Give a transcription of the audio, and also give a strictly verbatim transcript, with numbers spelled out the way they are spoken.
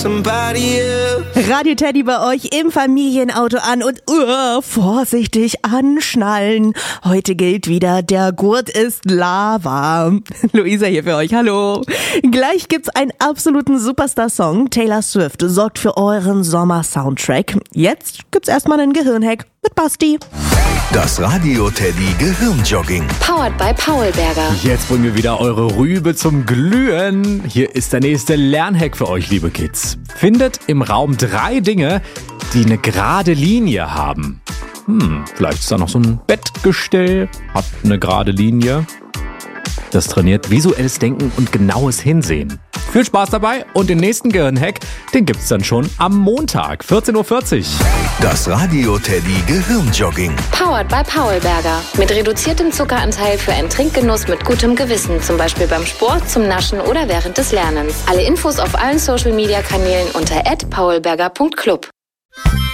Radio Teddy bei euch im Familienauto an und uh, vorsichtig anschnallen. Heute gilt wieder, der Gurt ist Lava. Luisa hier für euch, hallo. Gleich gibt's einen absoluten Superstar-Song. Taylor Swift sorgt für euren Sommer-Soundtrack. Jetzt gibt's erstmal einen Gehirnhack mit Basti. Das Radio Teddy Gehirnjogging. Powered by Paulberger. Jetzt bringen wir wieder eure Rübe zum Glühen. Hier ist der nächste Lernhack für euch, liebe Kids. Findet im Raum drei Dinge, die eine gerade Linie haben. Hm, vielleicht ist da noch so ein Bettgestell, hat eine gerade Linie. Das trainiert visuelles Denken und genaues Hinsehen. Viel Spaß dabei und den nächsten Gehirnhack, den gibt's dann schon am Montag, vierzehn Uhr vierzig. Das Radio Teddy Gehirnjogging. Powered by Paulberger. Mit reduziertem Zuckeranteil für einen Trinkgenuss mit gutem Gewissen. Zum Beispiel beim Sport, zum Naschen oder während des Lernens. Alle Infos auf allen Social Media Kanälen unter at paulberger punkt club.